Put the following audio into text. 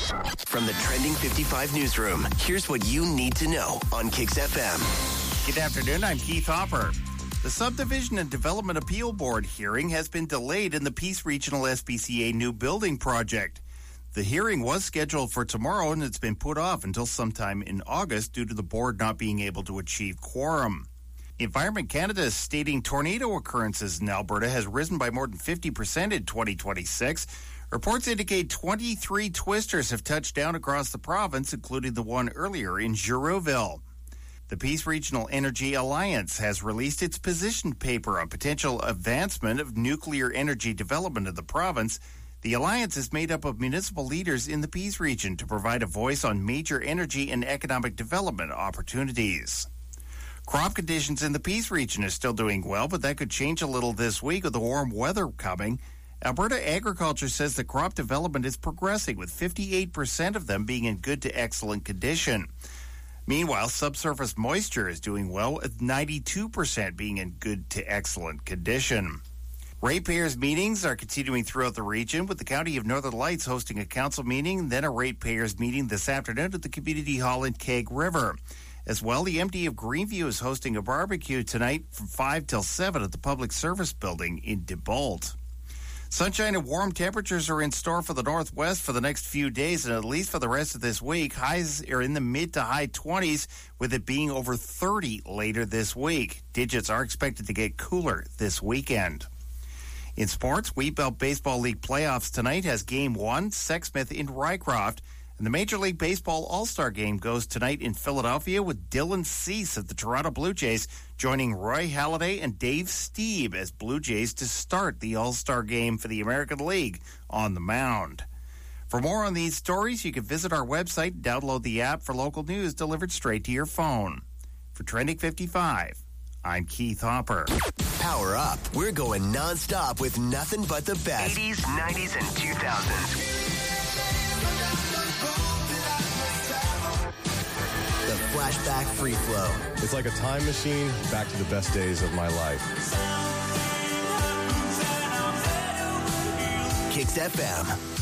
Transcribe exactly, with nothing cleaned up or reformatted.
From the Trending fifty-five newsroom, here's what you need to know on Kix F M. Good afternoon, I'm Keith Hopper. The Subdivision and Development Appeal Board hearing has been delayed in the Peace Regional S P C A new building project. The hearing was scheduled for tomorrow and it's been put off until sometime in August due to the board not being able to achieve quorum. Environment Canada is stating tornado occurrences in Alberta has risen by more than fifty percent in twenty twenty-six. Reports indicate twenty-three twisters have touched down across the province, including the one earlier in Girouville. The Peace Regional Energy Alliance has released its position paper on potential advancement of nuclear energy development in the province. The alliance is made up of municipal leaders in the Peace region to provide a voice on major energy and economic development opportunities. Crop conditions in the Peace region are still doing well, but that could change a little this week with the warm weather coming. Alberta Agriculture says the crop development is progressing, with fifty-eight percent of them being in good to excellent condition. Meanwhile, subsurface moisture is doing well, with ninety-two percent being in good to excellent condition. Ratepayers meetings are continuing throughout the region, with the County of Northern Lights hosting a council meeting, then a ratepayers meeting this afternoon at the Community Hall in Keg River. As well, the M D of Greenview is hosting a barbecue tonight from five till seven at the Public Service Building in DeBolt. Sunshine and warm temperatures are in store for the Northwest for the next few days and at least for the rest of this week. Highs are in the mid to high twenties, with it being over thirty later this week. Digits are expected to get cooler this weekend. In sports, Wheatbelt Baseball League playoffs tonight has Game one, Sexsmith in Rycroft. And the Major League Baseball All-Star Game goes tonight in Philadelphia with Dylan Cease of the Toronto Blue Jays joining Roy Halladay and Dave Stieb as Blue Jays to start the All-Star Game for the American League on the mound. For more on these stories, you can visit our website and download the app for local news delivered straight to your phone. For Trending fifty-five, I'm Keith Hopper. Power up. We're going nonstop with nothing but the best. eighties, nineties, and two thousands. The Flashback Free Flow. It's like a time machine back to the best days of my life. Kix F M.